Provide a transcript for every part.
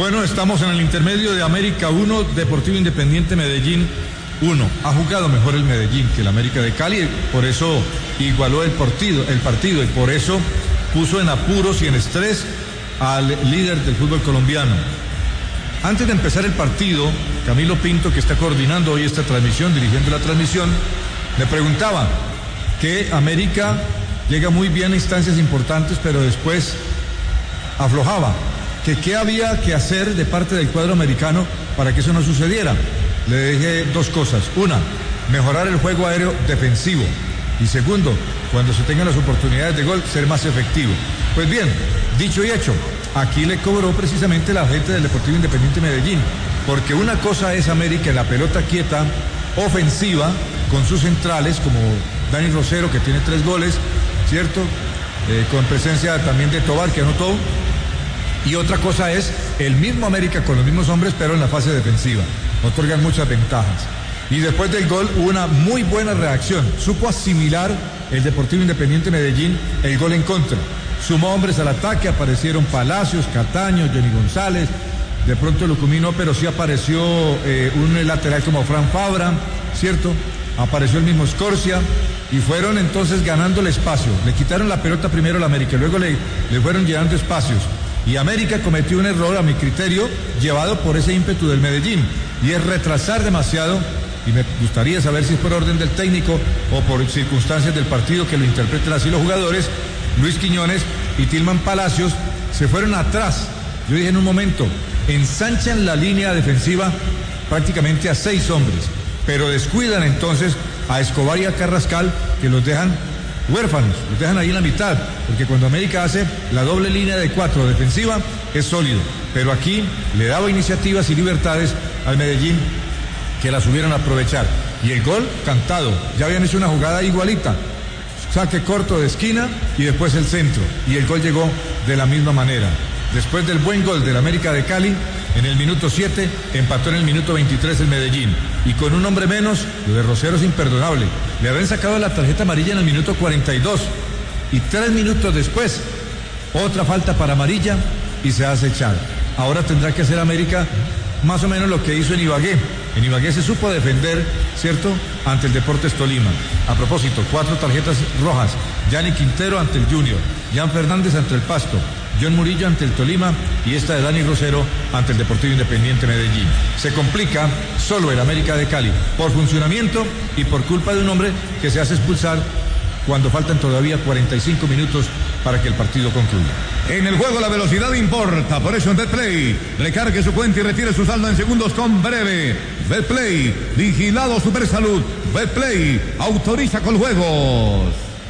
Bueno, estamos en el intermedio de América 1, Deportivo Independiente Medellín 1. Ha jugado mejor el Medellín que el América de Cali, por eso igualó el partido y por eso puso en apuros y en estrés al líder del fútbol colombiano. Antes de empezar el partido, Camilo Pinto, que está coordinando hoy esta transmisión, dirigiendo la transmisión, le preguntaba que América llega muy bien a instancias importantes, pero después aflojaba. Que qué había que hacer de parte del cuadro americano para que eso no sucediera. Le dije dos cosas. Una, mejorar el juego aéreo defensivo. Y segundo, cuando se tengan las oportunidades de gol, ser más efectivo. Pues bien, dicho y hecho, aquí le cobró precisamente la gente del Deportivo Independiente Medellín. Porque una cosa es América en la pelota quieta, ofensiva, con sus centrales, como Dani Rosero, que tiene 3 goles, ¿cierto? Con presencia también de Tobar, que anotó. Y otra cosa es el mismo América con los mismos hombres, pero en la fase defensiva. Otorgan muchas ventajas. Y después del gol hubo una muy buena reacción. Supo asimilar el Deportivo Independiente Medellín el gol en contra. Sumó hombres al ataque, aparecieron Palacios, Cataño, Johnny González. De pronto Lucumino, pero sí apareció un lateral como Fran Fabra, ¿cierto? Apareció el mismo Scorcia. Y fueron entonces ganando el espacio. Le quitaron la pelota primero al América, luego le fueron llenando espacios. Y América cometió un error, a mi criterio, llevado por ese ímpetu del Medellín, y es retrasar demasiado, y me gustaría saber si es por orden del técnico o por circunstancias del partido que lo interpreten así los jugadores. Luis Quiñones y Tilman Palacios se fueron atrás. Yo dije en un momento, ensanchan la línea defensiva prácticamente a 6 hombres, pero descuidan entonces a Escobar y a Carrascal, que los dejan huérfanos, los dejan ahí en la mitad, porque cuando América hace la doble línea de 4 defensiva es sólido, pero aquí le daba iniciativas y libertades al Medellín que las subieron a aprovechar, y el gol cantado. Ya habían hecho una jugada igualita, saque corto de esquina y después el centro, y el gol llegó de la misma manera. Después del buen gol del América de Cali, en el minuto 7, empató en el minuto 23 el Medellín. Y con un hombre menos, lo de Rosero es imperdonable. Le habían sacado la tarjeta amarilla en el minuto 42. Y 3 minutos después, otra falta para amarilla y se hace echar. Ahora tendrá que hacer América más o menos lo que hizo en Ibagué. En Ibagué se supo defender, ¿cierto?, ante el Deportes Tolima. A propósito, 4 tarjetas rojas. Yanni Quintero ante el Junior. Jan Fernández ante el Pasto. John Murillo ante el Tolima y esta de Dani Rosero ante el Deportivo Independiente Medellín. Se complica solo el América de Cali por funcionamiento y por culpa de un hombre que se hace expulsar cuando faltan todavía 45 minutos para que el partido concluya. En el juego la velocidad importa, por eso en Betplay recargue su cuenta y retire su saldo en segundos con Breve. Betplay, vigilado Supersalud. Betplay, autoriza con juegos.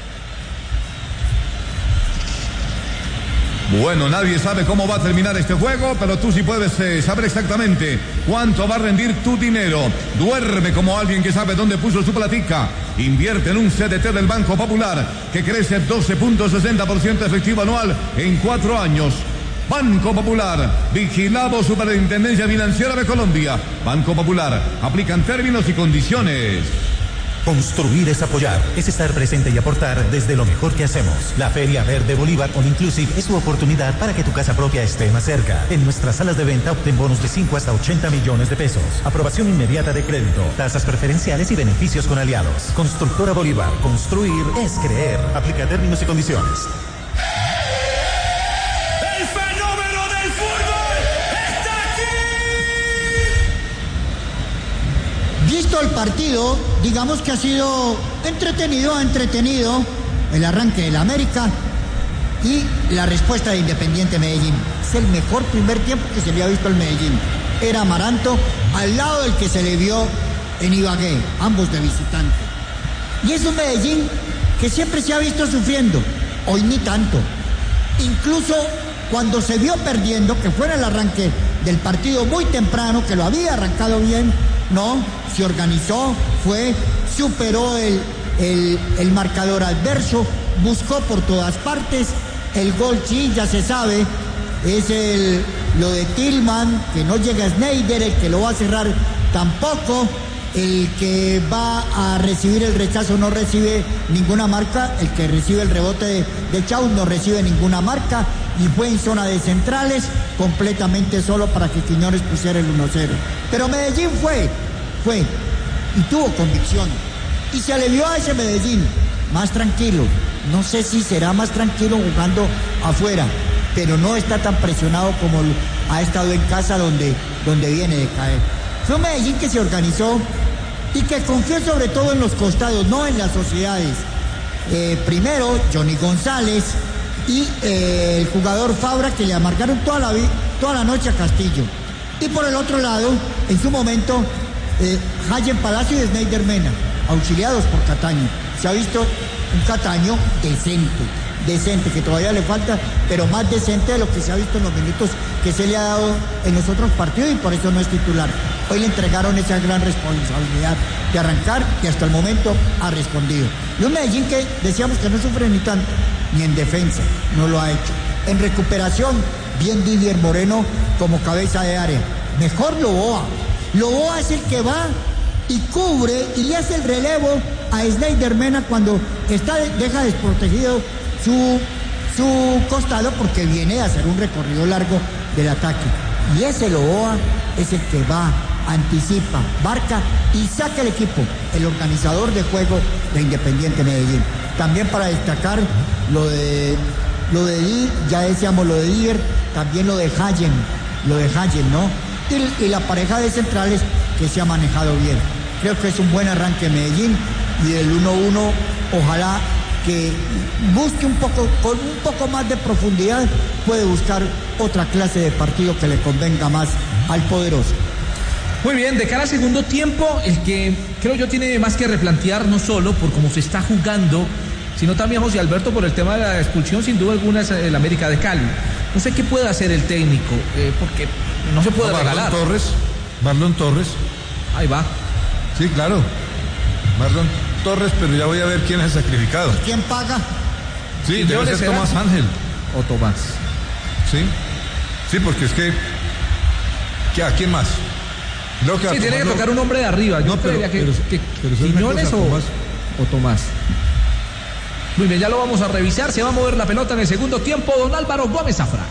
Bueno, nadie sabe cómo va a terminar este juego, pero tú sí puedes saber exactamente cuánto va a rendir tu dinero. Duerme como alguien que sabe dónde puso su platica. Invierte en un CDT del Banco Popular que crece 12.60% efectivo anual en 4 años. Banco Popular, vigilado Superintendencia Financiera de Colombia. Banco Popular, aplican términos y condiciones. Construir es apoyar, es estar presente y aportar desde lo mejor que hacemos. La Feria Verde Bolívar All Inclusive es tu oportunidad para que tu casa propia esté más cerca. En nuestras salas de venta obtén bonos de 5 hasta 80 millones de pesos. Aprobación inmediata de crédito, tasas preferenciales y beneficios con aliados. Constructora Bolívar, construir es creer. Aplica términos y condiciones. Visto el partido, digamos que ha sido entretenido el arranque del América y la respuesta de Independiente Medellín. Es el mejor primer tiempo que se le ha visto al Medellín. Era Amaranto al lado del que se le vio en Ibagué, ambos de visitante. Y es un Medellín que siempre se ha visto sufriendo, hoy ni tanto. Incluso cuando se vio perdiendo, que fue en el arranque del partido muy temprano, que lo había arrancado bien, no, se organizó, superó el marcador adverso, buscó por todas partes, el gol sí, ya se sabe, es lo de Tillman, que no llega Schneider, el que lo va a cerrar tampoco, el que va a recibir el rechazo no recibe ninguna marca, el que recibe el rebote de Chau no recibe ninguna marca, y fue en zona de centrales, completamente solo para que Quiñones pusiera el 1-0. Pero Medellín fue, y tuvo convicción, y se le vio a ese Medellín más tranquilo. No sé si será más tranquilo jugando afuera, pero no está tan presionado como ha estado en casa donde viene de caer. Fue un Medellín que se organizó y que confió sobre todo en los costados, no en las sociedades. Primero, Johnny González y el jugador Fabra, que le amargaron toda la noche a Castillo. Y por el otro lado, en su momento, Hayen Palacio y Snyder Mena, auxiliados por Cataño. Se ha visto un Cataño decente, que todavía le falta, pero más decente de lo que se ha visto en los minutos que se le ha dado en los otros partidos, y por eso no es titular. Hoy le entregaron esa gran responsabilidad de arrancar, y hasta el momento ha respondido. Y un Medellín que decíamos que no sufre ni tanto, ni en defensa, no lo ha hecho. En recuperación, bien Didier Moreno como cabeza de área. Mejor Loboa. Loboa es el que va y cubre y le hace el relevo a Snyder Mena cuando deja desprotegido su costado, porque viene a hacer un recorrido largo del ataque. Y ese Loboa es el que va, anticipa, marca y saca el equipo, el organizador de juego de Independiente Medellín. También para destacar ya decíamos lo de Diver, también lo de Hayen, ¿no? Y la pareja de centrales que se ha manejado bien. Creo que es un buen arranque Medellín, y el 1-1 ojalá que busque con un poco más de profundidad, puede buscar otra clase de partido que le convenga más al poderoso. Muy bien, de cara al segundo tiempo, el que creo yo tiene más que replantear, no solo por cómo se está jugando, sino también José Alberto por el tema de la expulsión, sin duda alguna, es el América de Cali. No sé qué puede hacer el técnico, porque no se puede regalar. Marlon Torres. Ahí va. Sí, claro. Marlon Torres, pero ya voy a ver quién es el sacrificado. ¿Quién paga? Sí, debe ser será? Tomás Ángel. O Tomás. Sí, porque es que ¿a quién más? Sí, tiene que tocar un hombre de arriba. Yo creería que Quiñones o Tomás. Muy bien, ya lo vamos a revisar. Se va a mover la pelota en el segundo tiempo. Don Álvaro Gómez Zafra.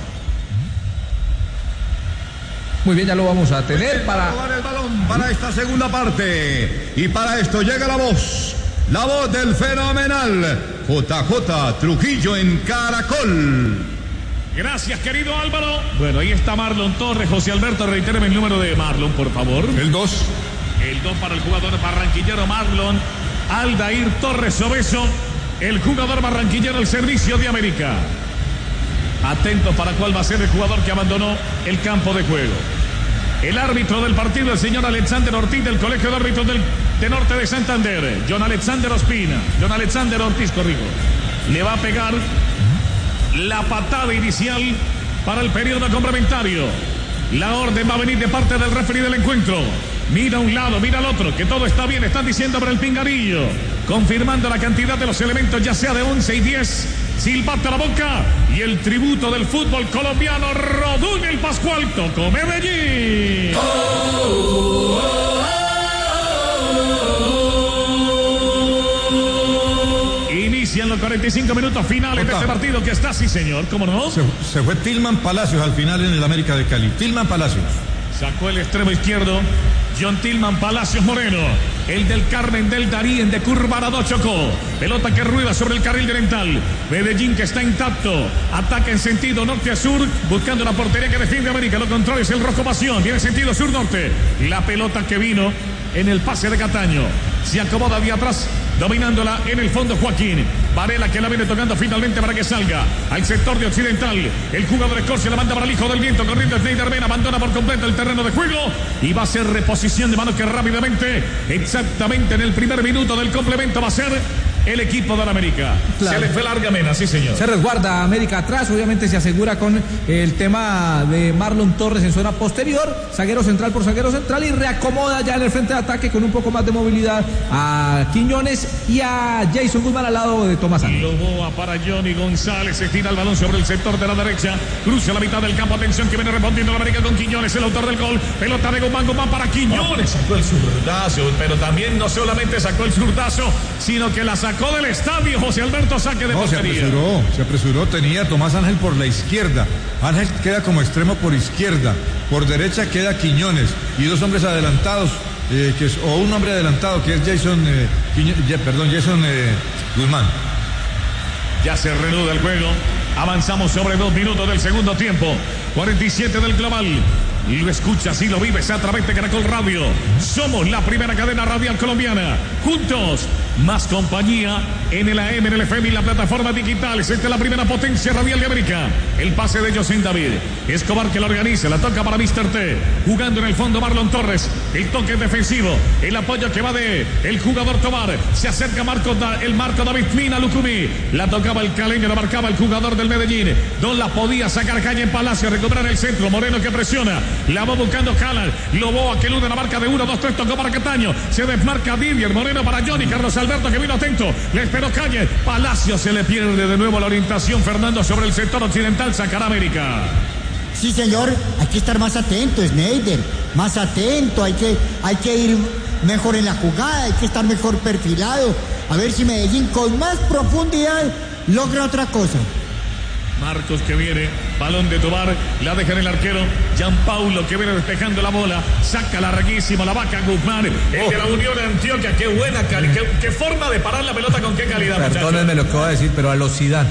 Muy bien, ya lo vamos a tener para el balón para esta segunda parte. Y para esto llega la voz del fenomenal JJ Trujillo en Caracol. Gracias, querido Álvaro. Bueno, ahí está Marlon Torres. José Alberto, reitéreme el número de Marlon, por favor. El 2. El 2 para el jugador barranquillero Marlon Aldair Torres Obeso, el jugador barranquillero al servicio de América. Atentos para cuál va a ser el jugador que abandonó el campo de juego. El árbitro del partido, el señor Alexander Ortiz, del Colegio de Árbitros de Norte de Santander. John Alexander Ortiz, corrijo. Le va a pegar la patada inicial para el periodo complementario. La orden va a venir de parte del referee del encuentro. Mira a un lado, mira al otro, que todo está bien, están diciendo para el pinganillo, confirmando la cantidad de los elementos, ya sea de 11 y 10. Silbato a la boca y el tributo del fútbol colombiano. Rodún el Pascual, tocó Medellín. Inician los 45 minutos finales de este partido que está, sí señor, ¿cómo no? Se fue Tilman Palacios al final en el América de Cali. Tilman Palacios. Sacó el extremo izquierdo John Tilman Palacios Moreno, el del Carmen del Darién de Curvarado Chocó. Pelota que rueda sobre el carril delantal. Medellín que está intacto. Ataca en sentido norte a sur, buscando la portería que defiende América. Lo contrario es el Rojo Pasión. Tiene sentido sur-norte. La pelota que vino en el pase de Cataño. Se acomoda de atrás, dominándola en el fondo Joaquín. Varela que la viene tocando finalmente para que salga al sector de occidental. El jugador de Escocia la manda para el hijo del viento, corriendo Snyder Mena, abandona por completo el terreno de juego y va a ser reposición de manos que rápidamente, exactamente en el primer minuto del complemento, va a ser el equipo de la América. Claro. Se le fue larga Mena, sí señor. Se resguarda América atrás, obviamente se asegura con el tema de Marlon Torres en zona posterior, zaguero central por zaguero central, y reacomoda ya en el frente de ataque con un poco más de movilidad a Quiñones y a Jason Guzmán al lado de Tomás Ángel. Loboa para Johnny González, estira el balón sobre el sector de la derecha, cruza la mitad del campo, atención que viene respondiendo la América con Quiñones, el autor del gol, pelota de Guzmán para Quiñones, sacó el zurdazo, pero también no solamente sacó el zurdazo, sino que la sacó del estadio José Alberto, saque de portería. Se apresuró, tenía Tomás Ángel por la izquierda, Ángel queda como extremo por izquierda, por derecha queda Quiñones y dos hombres adelantados, o un hombre adelantado que es Jason Guzmán. Ya se reanuda el juego, avanzamos sobre 2 minutos del segundo tiempo, 47 del global. Y lo escuchas y lo vives a través de Caracol Radio. Somos la primera cadena radial colombiana. Juntos, más compañía en el AM, en el FM y la plataforma digital. Esta es la primera potencia radial de América. El pase de José David Escobar que lo organiza, la toca para Mr. T. Jugando en el fondo Marlon Torres. El toque defensivo, el apoyo que va de el jugador Tobar. Se acerca el Marco David Mina Lucumí. La tocaba el caleño, la marcaba el jugador del Medellín. No la podía sacar Calle en Palacio, recuperar el centro. Moreno que presiona. La va buscando Calan. Loboa que elude la marca de 1, 2, 3. Tocó para Cataño. Se desmarca Didier. Moreno para Johnny. Carlos Alberto que vino atento. Le esperó Calle. Palacio se le pierde de nuevo la orientación. Fernando sobre el sector occidental. Sacará América. Sí, señor. Hay que estar más atento, Schneider. Más atento. Hay que ir mejor en la jugada. Hay que estar mejor perfilado. A ver si Medellín con más profundidad logra otra cosa. Marcos que viene, balón de Tobar, la deja en el arquero, Gianpaulo que viene despejando la bola, saca larguísimo la vaca Guzmán, el de la Unión de Antioquia, qué buena, qué forma de parar la pelota, con qué calidad, muchachos. Perdónenme lo que voy a decir, pero a los Zidane.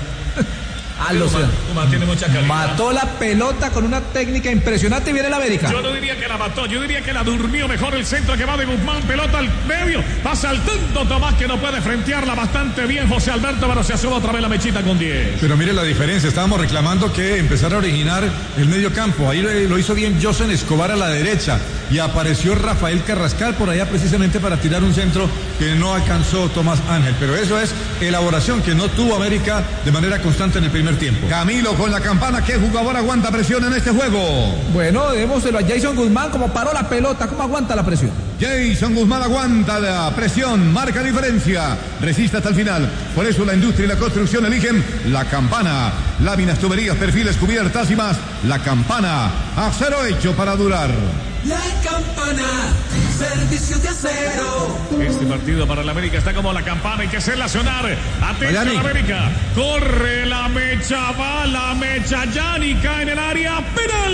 Tiene mucha calidad. Mató la pelota con una técnica impresionante y viene la América. Yo no diría que la mató, yo diría que la durmió mejor el centro que va de Guzmán, pelota al medio, va saltando Tomás que no puede frentearla bastante bien José Alberto, pero se asoma otra vez la mechita con 10. Pero mire la diferencia, estábamos reclamando que empezara a originar el medio campo, ahí lo hizo bien Josen Escobar a la derecha y apareció Rafael Carrascal por allá precisamente para tirar un centro que no alcanzó Tomás Ángel, pero eso es elaboración que no tuvo América de manera constante en el primer tiempo. Camilo con la campana, ¿qué jugador aguanta presión en este juego? Bueno, démoselo a Jason Guzmán, como paró la pelota, ¿cómo aguanta la presión? Jason Guzmán aguanta la presión, marca diferencia, resiste hasta el final. Por eso la industria y la construcción eligen la campana. Láminas, tuberías, perfiles, cubiertas y más. La campana, acero hecho para durar. La campana, servicios de acero. Este partido para la América está como la campana, hay que hacerla sonar. Atento a la América. Corre la mecha, va la mecha. Yanni cae en el área. Penal.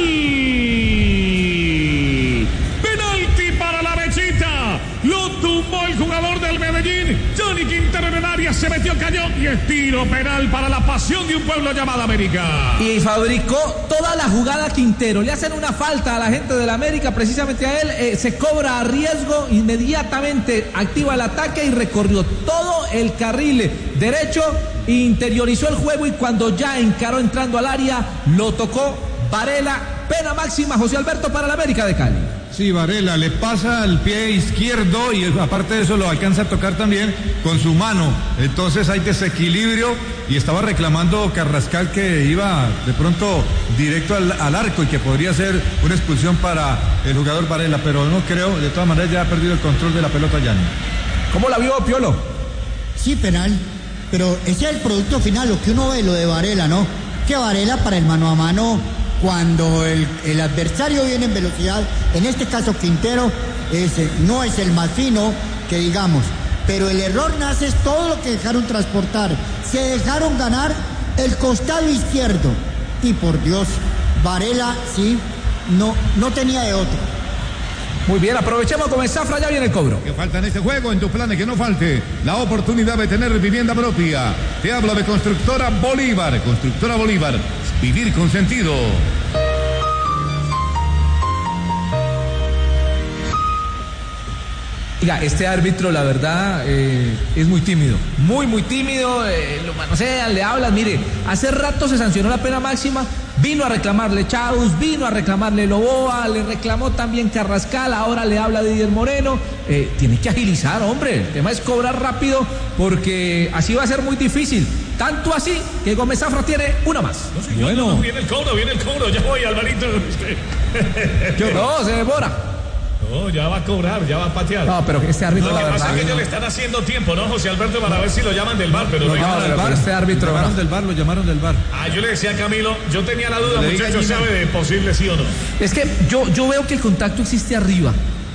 Penalti para la mechita. Lo tumbó el jugador del Medellín. Johnny Quintero en el área, se metió, cayó y es tiro penal para la pasión de un pueblo llamado América. Y fabricó toda la jugada Quintero. Le hacen una falta a la gente de la América, precisamente a él. Se cobra a riesgo, inmediatamente activa el ataque y recorrió todo el carril derecho, interiorizó el juego y cuando ya encaró entrando al área, lo tocó Varela. Pena máxima, José Alberto, para la América de Cali. Sí, Varela le pasa al pie izquierdo y aparte de eso lo alcanza a tocar también con su mano. Entonces hay desequilibrio y estaba reclamando Carrascal que iba de pronto directo al arco y que podría ser una expulsión para el jugador Varela, pero no creo, de todas maneras ya ha perdido el control de la pelota Yanni. ¿Cómo la vio, Piolo? Sí, penal, pero ese es el producto final, lo que uno ve, lo de Varela, ¿no? Que Varela para el mano a mano, cuando el adversario viene en velocidad, en este caso Quintero, no es el más fino que digamos, pero el error nace es todo lo que dejaron transportar, se dejaron ganar el costado izquierdo y por Dios, Varela sí, no tenía de otro. Muy bien, aprovechemos con el Zafra, ya viene el cobro. ¿Qué falta en este juego? En tus planes que no falte la oportunidad de tener vivienda propia. Te hablo de Constructora Bolívar. Constructora Bolívar, vivir con sentido. Oiga, este árbitro, la verdad, es muy tímido. Muy tímido. Lo manosean, le hablan. Mire, hace rato se sancionó la pena máxima. Vino a reclamarle Chaus, vino a reclamarle Loboa, le reclamó también Carrascal. Ahora le habla Didier Moreno. Tiene que agilizar, hombre. El tema es cobrar rápido porque así va a ser muy difícil. Tanto así que Gómez Zafra tiene uno más. No, señor, bueno. No, viene el cobro. Ya voy, Alvarito. No, se demora. No, ya va a cobrar, ya va a patear. No, pero este árbitro, la verdad. Lo que pasa es que ellos le están haciendo tiempo, ¿no, José Alberto? Para ver si lo llaman del VAR, pero este árbitro. Lo llamaron del VAR. Yo le decía a Camilo, yo tenía la duda, muchachos, ¿sabe de posible sí o no? Es que yo veo que el contacto existe arriba.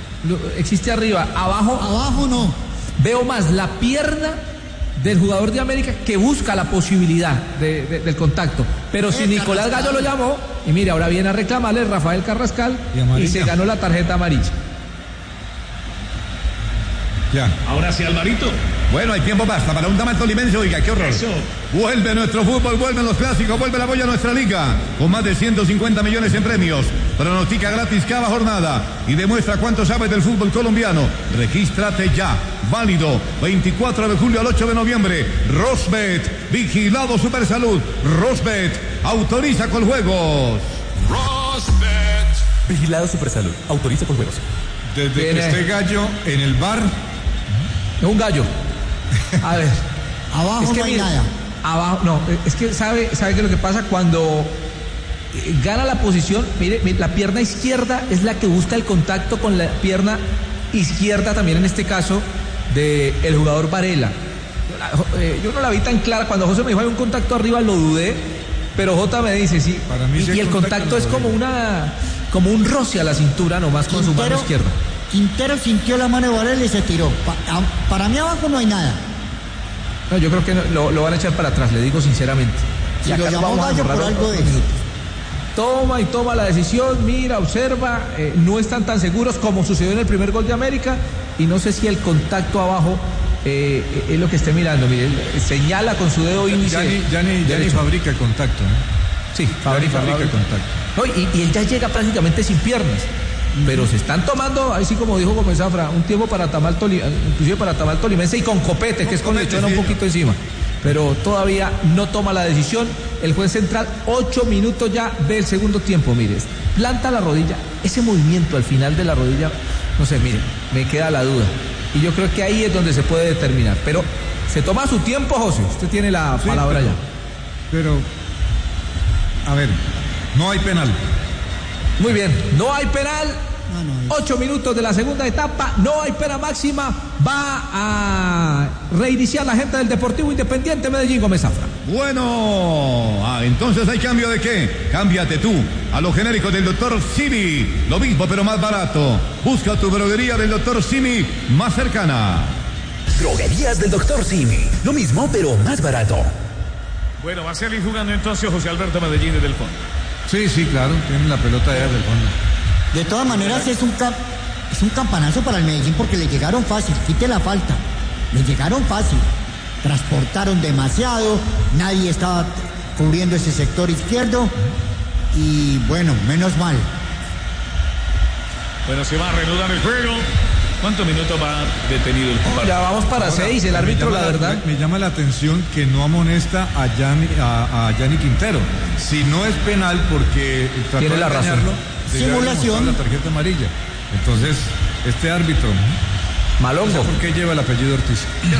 Abajo no. Veo más la pierna del jugador de América que busca la posibilidad del contacto. Pero si Nicolás Gallo lo llamó, y mire, ahora viene a reclamarle Rafael Carrascal y se ganó la tarjeta amarilla. Ya. Ahora sí, Alvarito. Bueno, hay tiempo basta para un damas tolimense. Oiga, qué horror. Eso. Vuelve nuestro fútbol, vuelven los clásicos, vuelve la boya a nuestra liga. Con más de 150 millones en premios. Pronostica gratis cada jornada y demuestra cuánto sabes del fútbol colombiano. Regístrate ya. Válido 24 de julio al 8 de noviembre. Rosbet, vigilado Supersalud. Rosbet, autoriza con juegos. Rosbet, vigilado Supersalud, autoriza con juegos. Desde que esté Gallo en el bar. Es un gallo. A ver. Abajo es que no hay nada. Abajo, no, es que sabe que lo que pasa cuando gana la posición, mire, la pierna izquierda es la que busca el contacto con la pierna izquierda también en este caso del jugador Varela. Yo no la vi tan clara, cuando José me dijo hay un contacto arriba lo dudé, pero Jota me dice sí, para mí y el contacto es como un roce a la cintura nomás con su mano izquierda. Quintero sintió la mano de Varela y se tiró. Para mí abajo no hay nada. No, yo creo que lo van a echar para atrás, le digo sinceramente. Si lo llamó Gallo por algo de eso. Toma la decisión, mira, observa, no están tan seguros como sucedió en el primer gol de América y no sé si el contacto abajo es lo que esté mirando. Mire, señala con su dedo índice. Ya ni fabrica el contacto, ¿no? Sí, fabrica el contacto. No, y él ya llega prácticamente sin piernas. Pero se están tomando, así como dijo Gómez Zafra, un tiempo para Tamal inclusive para Tamal Tolimense y con copete, que es con lechona un poquito encima. Pero todavía no toma la decisión. El juez central, 8 minutos ya del segundo tiempo, mire, planta la rodilla, ese movimiento al final de la rodilla, no sé, mire, me queda la duda. Y yo creo que ahí es donde se puede determinar. Pero se toma su tiempo, José, usted tiene la palabra ya. Pero, a ver, no hay penal. Muy bien, no hay penal. 8 minutos de la segunda etapa, no hay pena máxima. Va a reiniciar la gente del Deportivo Independiente Medellín, Gómez Zafra. Bueno, entonces hay cambio de qué. Cámbiate tú a lo genérico del Dr. Simi. Lo mismo pero más barato. Busca tu droguería del Dr. Simi más cercana. Droguerías del Dr. Simi. Lo mismo pero más barato. Bueno, va a salir jugando entonces José Alberto Medellín desde el fondo. Sí, claro, tienen la pelota allá del fondo. De todas maneras es un campanazo para el Medellín porque le llegaron fácil, quite la falta. Le llegaron fácil. Transportaron demasiado, nadie estaba cubriendo ese sector izquierdo y bueno, menos mal. Bueno, se va a reanudar el juego. ¿Cuántos minutos va detenido el partido? Ya vamos para 6, el árbitro, la verdad. Me llama la atención que no amonesta a Gianni Quintero. Si no es penal porque trató tiene de la razón. Simulación. La tarjeta amarilla. Entonces, este árbitro, Malongo. No sé por qué lleva el apellido Ortiz.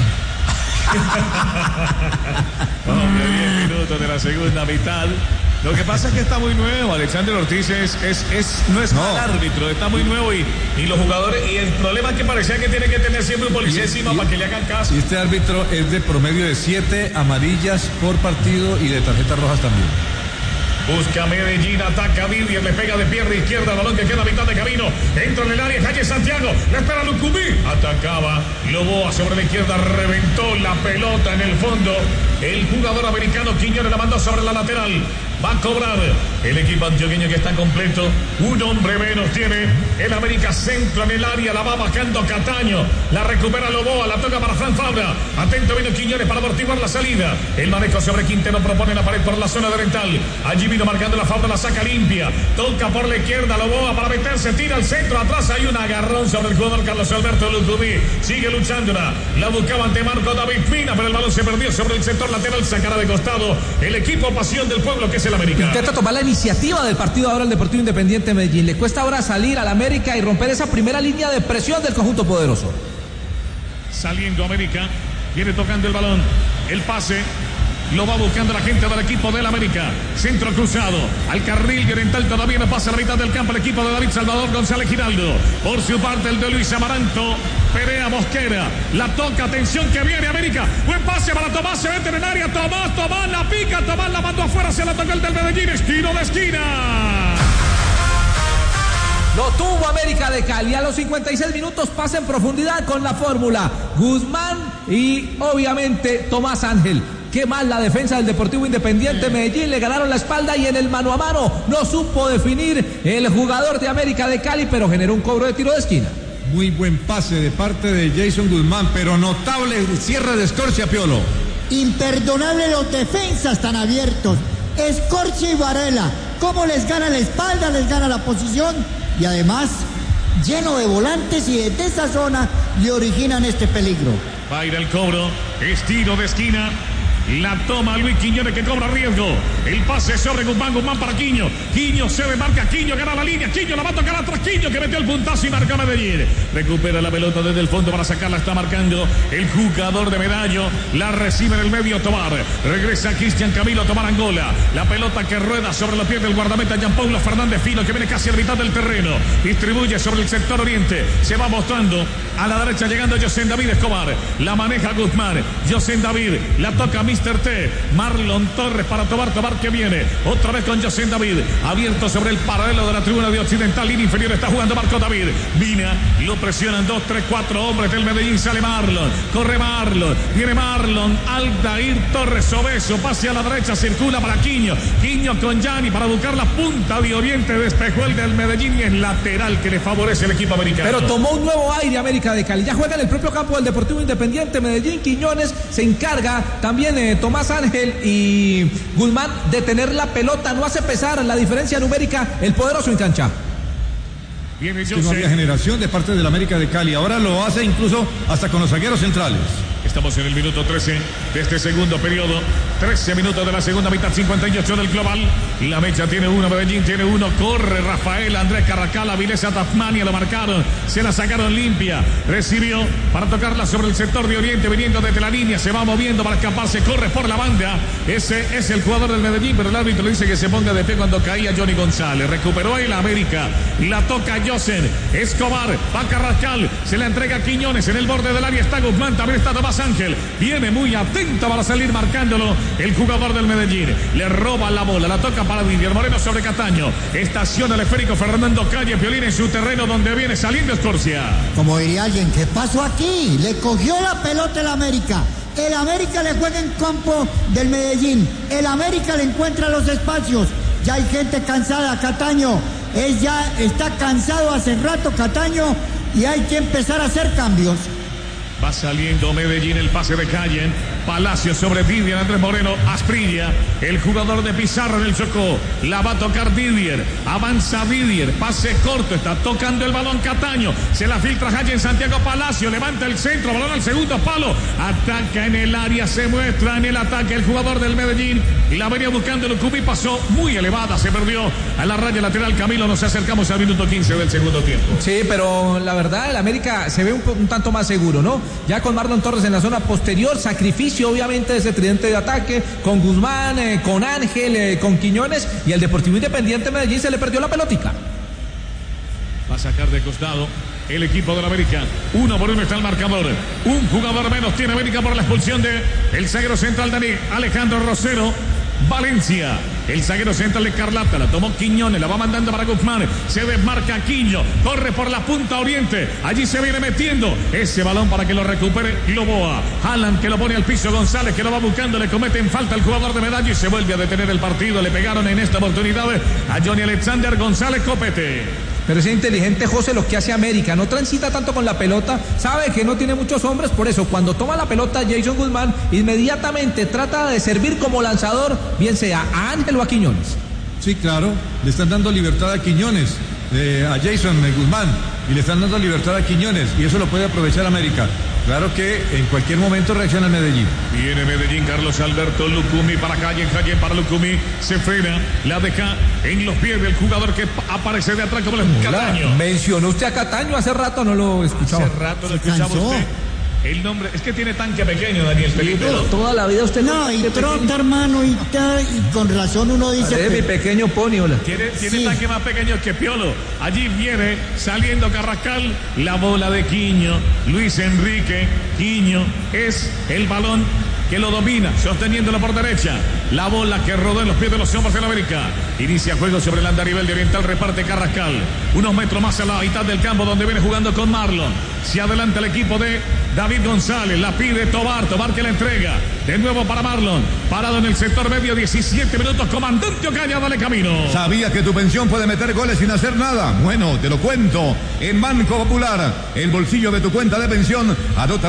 10 minutos de la segunda mitad. Lo que pasa es que está muy nuevo. Alexander Ortiz no es mal árbitro, está muy nuevo y los jugadores, y el problema es que parecía que tiene que tener siempre un policía encima para que le hagan caso. Y este árbitro es de promedio de 7 amarillas por partido y de tarjetas rojas también. Busca Medellín, ataca Vivier, le pega de pierna izquierda, balón que queda a mitad de camino, entra en el área, calle Santiago, le espera Lucumí, atacaba, Loboa sobre la izquierda, reventó la pelota en el fondo, el jugador americano Quiñones la mandó sobre la lateral, Va a cobrar el equipo antioqueño que está completo. Un hombre menos tiene el América. Centro en el área. La va bajando Cataño. La recupera Loboa. La toca para Fran Fabra. Atento vino Quiñones para amortiguar la salida. El manejo sobre Quintero. Propone la pared por la zona delantal. Allí vino marcando la Fabra. La saca limpia. Toca por la izquierda Loboa para meterse. Tira al centro. Atrás hay un agarrón sobre el jugador Carlos Alberto Lucumí. Sigue luchándola. La buscaba ante Marco David Pina. Pero el balón se perdió sobre el sector lateral. Sacará de costado el equipo Pasión del Pueblo que es el América. Intenta tomar la iniciativa del partido ahora el Deportivo Independiente Medellín. Le cuesta ahora salir al América y romper esa primera línea de presión del conjunto poderoso. Saliendo América, viene tocando el balón, el pase, lo va buscando la gente del equipo del América. Centro cruzado, al carril oriental todavía no pasa a la mitad del campo el equipo de David Salvador González Giraldo. Por su parte el de Luis Amaranto, Perea Mosquera, la toca, atención que viene América. Buen pase para Tomás, se mete en el área, Tomás la pica, Tomás la mandó afuera, se la tocó el del Medellín, estilo de esquina. Lo tuvo América de Cali. A los 56 minutos pasa en profundidad con la fórmula Guzmán y obviamente Tomás Ángel. Qué mal la defensa del Deportivo Independiente Medellín. Le ganaron la espalda y en el mano a mano no supo definir el jugador de América de Cali, pero generó un cobro de tiro de esquina. Muy buen pase de parte de Jason Guzmán, pero notable cierre de Escorcia, Piolo. Imperdonable los defensas tan abiertos. Escorcia y Varela. Cómo les gana la espalda, les gana la posición. Y además, lleno de volantes y desde esa zona le originan este peligro. Va a ir el cobro, estilo de esquina. La toma Luis Quiñones que cobra riesgo. El pase sobre Guzmán para Quiño. Quiño se demarca, Quiño gana la línea. Quiño la va a tocar atrás. Quiño que metió el puntazo y marca Medellín. Recupera la pelota desde el fondo para sacarla. Está marcando el jugador de Medallo. La recibe en el medio Tobar. Regresa Cristian Camilo Tobar Angola. La pelota que rueda sobre los pies del guardameta Jean Paulo Fernández Filo que viene casi a mitad del terreno. Distribuye sobre el sector oriente. Se va mostrando a la derecha llegando José David Escobar. La maneja Guzmán. José David. La toca Mr. T. Marlon Torres para Tobar que viene. Otra vez con José David. Abierto sobre el paralelo de la tribuna de Occidental. Línea inferior está jugando Marco David. Vina. Lo presionan 2, 3, 4 hombres del Medellín. Sale Marlon. Corre Marlon. Viene Marlon. Aldair Torres Obeso. Pase a la derecha. Circula para Quiño. Quiño con Gianni para buscar la punta de oriente. Despejó el del Medellín y es lateral que le favorece el equipo americano. Pero tomó un nuevo aire América de Cali. Ya juega en el propio campo del Deportivo Independiente Medellín. Quiñones se encarga también Tomás Ángel y Guzmán de tener la pelota. No hace pesar la diferencia numérica el poderoso en cancha. Es que no había generación de parte del América de Cali. Ahora lo hace incluso hasta con los zagueros centrales. Estamos en el minuto 13 de este segundo periodo. 13 minutos de la segunda mitad, 58 del global. La Mecha tiene uno, Medellín tiene uno. Corre Rafael, Andrés Carracal, Avilés Tasmania, lo marcaron. Se la sacaron limpia. Recibió para tocarla sobre el sector de oriente, viniendo desde la línea. Se va moviendo para escaparse, corre por la banda. Ese es el jugador del Medellín, pero el árbitro le dice que se ponga de pie cuando caía Johnny González. Recuperó el América. La toca Josen. Escobar, va Carrascal. Se la entrega a Quiñones. En el borde del área está Guzmán, también está Tomás Ángel. Viene muy atento para salir marcándolo el jugador del Medellín. Le roba la bola, la toca para Didier Moreno sobre Cataño. Estaciona el esférico Fernando Calle Piolín en su terreno donde viene saliendo Escorcia. Como diría alguien, ¿qué pasó aquí? Le cogió la pelota el América. El América le juega en campo del Medellín. El América le encuentra los espacios. Ya hay gente cansada, Cataño. Ya está cansado hace rato Cataño y hay que empezar a hacer cambios. Va saliendo Medellín, el pase de Calle. Palacio sobre Didier, Andrés Moreno, Asprilla, el jugador de Pizarro en el Chocó. La va a tocar Didier. Avanza Didier. Pase corto. Está tocando el balón Cataño. Se la filtra Calle en Santiago Palacio. Levanta el centro. Balón al segundo palo. Ataca en el área. Se muestra en el ataque el jugador del Medellín. Y la venía buscando Lucumí. Pasó muy elevada. Se perdió a la raya lateral. Camilo, nos acercamos al minuto 15 del segundo tiempo. Sí, pero la verdad, el América se ve un tanto más seguro, ¿no? Ya con Marlon Torres en la zona posterior. Sacrificio obviamente de ese tridente de ataque con Guzmán, con Ángel, con Quiñones, y el Deportivo Independiente Medellín se le perdió la pelotica. Va a sacar de costado el equipo de la América. 1-1 está el marcador. Un jugador menos tiene América por la expulsión de el zaguero central Dani Alejandro Rosero. Valencia El zaguero central de Escarlata, la tomó Quiñones, la va mandando para Guzmán. Se desmarca Quiño, corre por la punta oriente. Allí se viene metiendo ese balón para que lo recupere Loboa. Haaland que lo pone al piso, González que lo va buscando, le cometen falta el jugador de Medallo y se vuelve a detener el partido. Le pegaron en esta oportunidad a Johnny Alexander González Copete. Pero es inteligente José lo que hace América, no transita tanto con la pelota, sabe que no tiene muchos hombres, por eso cuando toma la pelota Jason Guzmán inmediatamente trata de servir como lanzador, bien sea a Ángel o a Quiñones. Sí, claro, le están dando libertad a Quiñones, a Jason Guzmán, y le están dando libertad a Quiñones, y eso lo puede aprovechar América. Claro que en cualquier momento reacciona el Medellín. Viene Medellín, Carlos Alberto Lucumí para Calle para Lucumí. Se frena, la deja en los pies del jugador que aparece de atrás como el Cataño. Mencionó usted a Cataño, hace rato no lo escuchaba. Hace rato lo escuchaba usted. El nombre, es que tiene tanque pequeño, Daniel Felipe. Sí, toda la vida usted no, y trota, hermano, y con razón uno dice que... mi pequeño pony, hola. Tiene sí. Tanque más pequeño que Piolo. Allí viene saliendo Carrascal, la bola de Quiño, Luis Enrique, Quiño, es el balón que lo domina, sosteniéndolo por derecha. La bola que rodó en los pies de los hombres de la América. Inicia juego sobre el andarivel de Oriental, reparte Carrascal. Unos metros más a la mitad del campo donde viene jugando con Marlon. Se adelanta el equipo de David González, la pide Tobar que la entrega. De nuevo para Marlon, parado en el sector medio, 17 minutos, comandante Ocaña, dale camino. ¿Sabías que tu pensión puede meter goles sin hacer nada? Bueno, te lo cuento. En Banco Popular, el bolsillo de tu cuenta de pensión adopta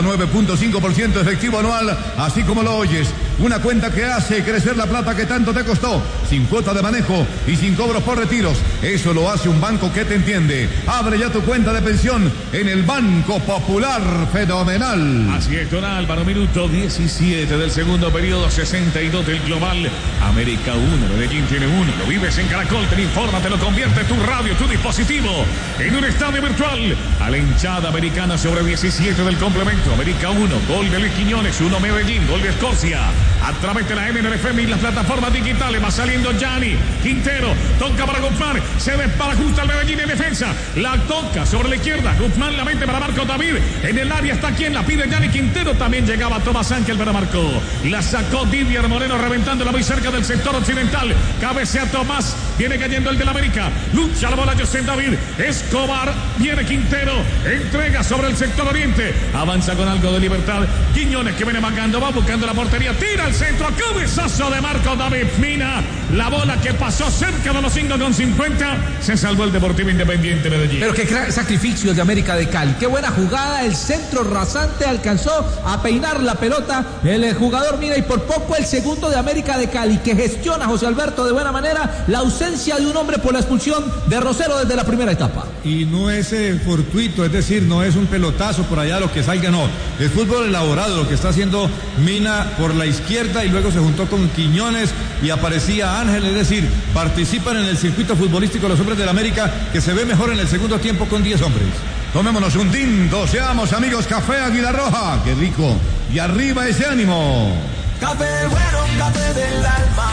9.5% efectivo anual, así como lo oyes. Una cuenta que hace crecer la plata que tanto te costó, sin cuota de manejo y sin cobros por retiros. Eso lo hace un banco que te entiende. Abre ya tu cuenta de pensión en el Banco Popular. Fenomenal. Así es, don Álvaro, minuto 17 del segundo periodo, 62 del global. América 1, Medellín tiene 1. Lo vives en Caracol, te informa, te lo convierte tu radio, tu dispositivo en un estadio virtual. A la hinchada americana sobre 17 del complemento. América 1, gol de Luis Quiñones, 1 Medellín, gol de Escocia. A través de la NNFM y las plataformas digitales va saliendo Gianni Quintero, toca para Guzmán, se dispara justo al Medellín en defensa, la toca sobre la izquierda, Guzmán la mete para Marco David, en el área está quien la pide, Gianni Quintero, también llegaba Tomás Ángel para Marco, la sacó Didier Moreno reventándola muy cerca del sector occidental, cabecea Tomás, viene cayendo el del América, lucha la bola José David, Escobar, viene Quintero, entrega sobre el sector oriente, avanza con algo de libertad, Quiñones que viene marcando, va buscando la portería, tira al centro, cabezazo de Marco David Mina, la bola que pasó cerca de los 5,50, se salvó el Deportivo Independiente Medellín. Pero qué sacrificio de América de Cali, qué buena jugada, el centro rasante alcanzó a peinar la pelota, el jugador Mina y por poco el segundo de América de Cali, que gestiona José Alberto de buena manera la ausencia de un hombre por la expulsión de Rosero desde la primera etapa. Y no es fortuito, es decir, no es un pelotazo por allá lo que salga, no, es fútbol elaborado lo que está haciendo Mina por la izquierda y luego se juntó con Quiñones y aparecía Ángel, es decir, participan en el circuito futbolístico los hombres del América que se ve mejor en el segundo tiempo con 10 hombres. Tomémonos un tinto, seamos amigos, Café Águila Roja, qué rico, y arriba ese ánimo. Café bueno, café del alma,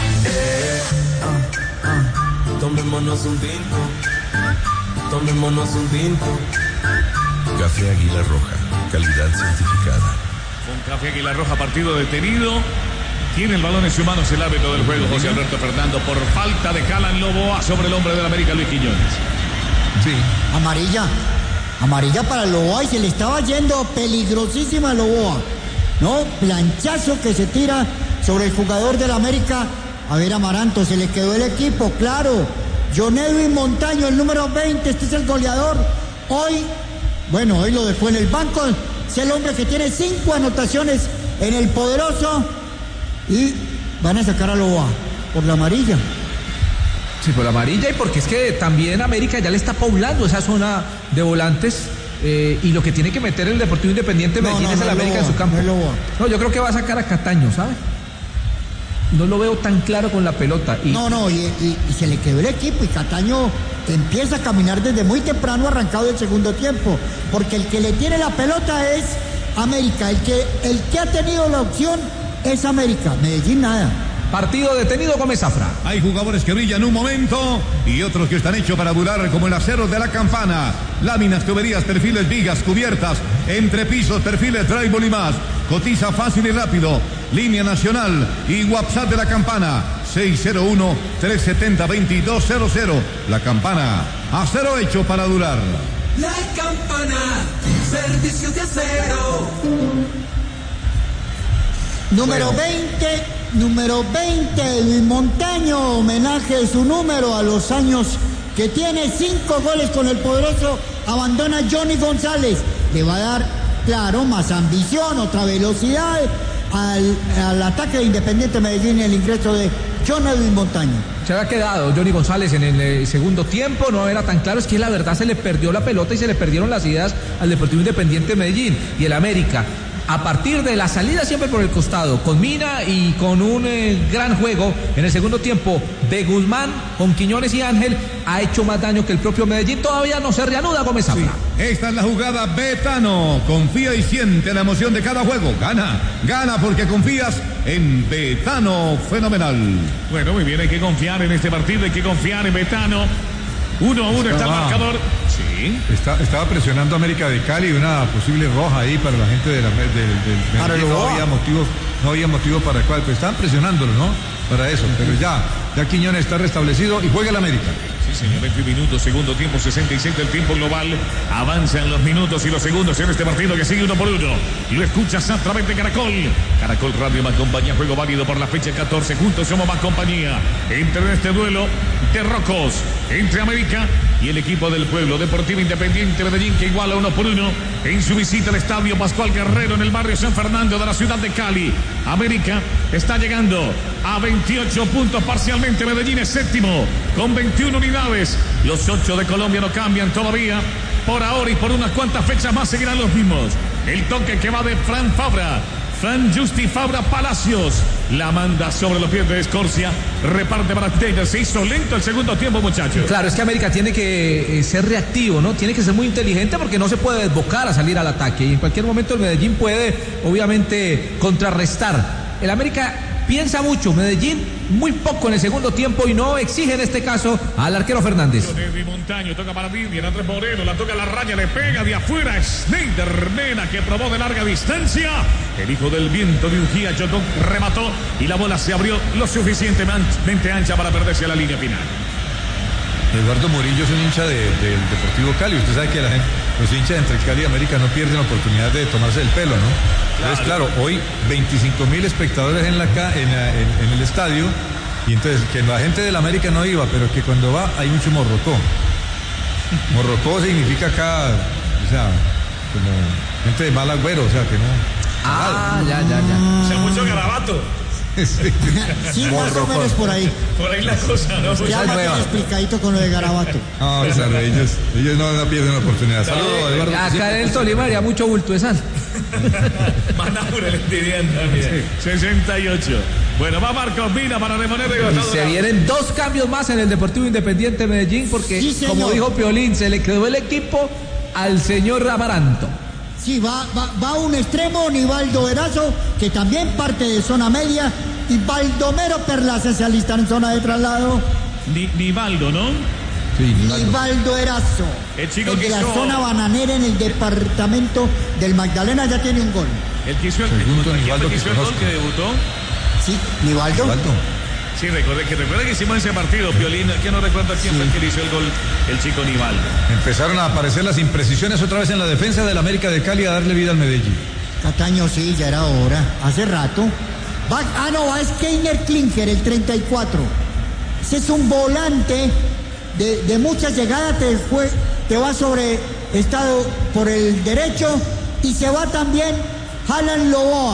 tomémonos un tinto, tomémonos un tinto. Café Águila Roja, calidad certificada. Con Café Águila Roja, partido detenido. Tiene el balón en sus manos el árbitro del juego, José Alberto Fernando, por falta de Haaland Loboa sobre el hombre del América, Luis Quiñones. Sí. Amarilla para Loboa y se le estaba yendo peligrosísima Loboa. ¿No? Planchazo que se tira sobre el jugador del América. A ver, Amaranto, se le quedó el equipo, claro. John Edwin Montaño, el número 20, este es el goleador. Hoy lo dejó en el banco. Es el hombre que tiene 5 anotaciones en el Poderoso. Y van a sacar a Loboa por la amarilla. Sí, por la amarilla y porque es que también América ya le está poblando esa zona de volantes y lo que tiene que meter el Deportivo Independiente Medellín es el América en su campo. No, yo creo que va a sacar a Cataño, ¿sabes? No lo veo tan claro con la pelota. Y se le quedó el equipo y Cataño empieza a caminar desde muy temprano, arrancado el segundo tiempo, porque el que le tiene la pelota es América, el que ha tenido la opción es América, Medellín nada. Partido detenido, Gómez Zafra. Hay jugadores que brillan un momento y otros que están hechos para durar, como el acero de la campana. Láminas, tuberías, perfiles, vigas, cubiertas, entrepisos, perfiles, drywall y más. Cotiza fácil y rápido. Línea nacional y WhatsApp de la campana. 601-370-2200. La Campana, acero hecho para durar. La Campana, servicios de acero. Número 20, Luis Montaño, homenaje de su número a los años que tiene, 5 goles con el poderoso, abandona Johnny González. Le va a dar, claro, más ambición, otra velocidad al ataque de Independiente Medellín, el ingreso de John Luis Montaño. Se había quedado Johnny González en el segundo tiempo, no era tan claro, es que la verdad se le perdió la pelota y se le perdieron las ideas al Deportivo Independiente Medellín. Y el América, a partir de la salida siempre por el costado, con Mina y con un gran juego en el segundo tiempo de Guzmán, con Quiñones y Ángel, ha hecho más daño que el propio Medellín. Todavía no se reanuda Gómez Zafra. Sí. Esta es la jugada Betano. Confía y siente la emoción de cada juego. Gana porque confías en Betano. Fenomenal. Bueno, muy bien, hay que confiar en este partido, hay que confiar en Betano. 1-1 está el marcador. Sí. Estaba presionando a América de Cali, una posible roja ahí para la gente del Medellín. No había motivo para el cual, pues estaban presionándolo, ¿no? Para eso, pero ya Quiñones está restablecido y juega el América. Sí, señor, 20 minutos, segundo tiempo, 66 del tiempo global. Avanzan los minutos y los segundos en este partido que sigue 1-1. Lo escuchas a través de Caracol. Caracol Radio más compañía, juego válido por la fecha 14. Juntos somos más compañía. Entre en este duelo de rocos entre América y el equipo del pueblo, Deportivo Independiente Medellín, que iguala 1-1 en su visita al estadio Pascual Guerrero en el barrio San Fernando de la ciudad de Cali. América está llegando a 28 puntos parcialmente. Medellín es séptimo con 21 unidades. Los 8 de Colombia no cambian todavía. Por ahora y por unas cuantas fechas más seguirán los mismos. El toque que va de Fran Justi Fabra Palacios. La manda sobre los pies de Escorcia. Reparte para Taylor. Se hizo lento el segundo tiempo, muchachos. Claro, es que América tiene que ser reactivo, ¿no? Tiene que ser muy inteligente porque no se puede desbocar a salir al ataque. Y en cualquier momento el Medellín puede, obviamente, contrarrestar. El América piensa mucho, Medellín muy poco en el segundo tiempo y no exige en este caso al arquero Fernández. Montaño toca para Vivian, Andrés Moreno, la toca a la raya, le pega de afuera. Schneider Mena, que probó de larga distancia. El hijo del viento de Ujía, Chotón remató y la bola se abrió lo suficientemente ancha para perderse a la línea final. Eduardo Murillo es un hincha del Deportivo Cali. Usted sabe que los hinchas entre Cali y América no pierden la oportunidad de tomarse el pelo, ¿no? Entonces, claro, hoy 25.000 espectadores en el estadio, y entonces que la gente del América no iba, pero que cuando va hay mucho morrocó. Morrocó significa acá, o sea, como gente de mal agüero, o sea, que no. Ya. O sea, mucho garabato. Sí, más o menos por ahí. Por ahí la cosa, ¿no? Ya más explicadito con lo de garabato. No, ellos no pierden la oportunidad. Saludos, Eduardo. Acá en el Tolima haría mucho bulto de sal. Manabura le entienden también. 68. Bueno, va Marcos Mina para reponer de Gustavo. Se vienen 2 cambios más en el Deportivo Independiente Medellín porque, sí, como dijo Piolín, se le quedó el equipo al señor Amaranto. Sí, va un extremo, Nivaldo Erazo, que también parte de zona media, y Baldomero Perlaza se alistan en zona de traslado. Nivaldo, ¿no? Sí, Nivaldo Erazo, el de la zona bananera en el departamento del Magdalena, ya tiene un gol. El que hizo el gol que debutó. Sí, Nivaldo. Sí, recuerda que hicimos ese partido, Piolín, que no recuerda quién fue el que le hizo el gol, el chico Nivaldo. Empezaron a aparecer las imprecisiones otra vez en la defensa del América de Cali a darle vida al Medellín. Cataño, sí, ya era hora, hace rato. Va Skeiner Klinger, el 34. Ese es un volante de muchas llegadas, te va sobre estado por el derecho y se va también Alan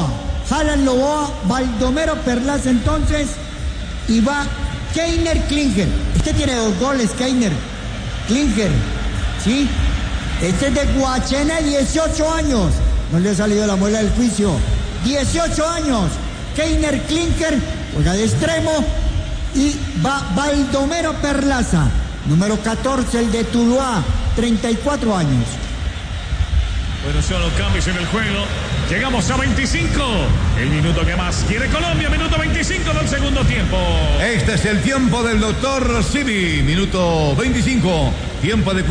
Loboa, Baldomero Perlaza entonces. Y va Keiner Klinger. Este tiene 2 goles, Keiner Klinger. ¿Sí? Este es de Guachena, 18 años. No le ha salido la muela del juicio. 18 años. Keiner Klinger juega de extremo. Y va Baldomero Perlaza, número 14, el de Tuluá, 34 años. Bueno, son los cambios en el juego. Llegamos a 25. El minuto que más quiere Colombia. Minuto 25 del segundo tiempo. Este es el tiempo del doctor Simi. Minuto 25. Tiempo de